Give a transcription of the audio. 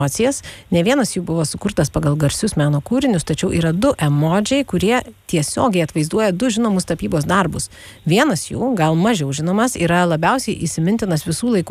emocijas. Ne vienas jų buvo sukurtas pagal garsius meno kūrinius, tačiau yra 2 emodžiai, kurie tiesiogiai atvaizduoja 2 žinomus tapybos darbus. Vienas jų, gal mažiau žinomas, yra labiausiai įsimintinas visų laikų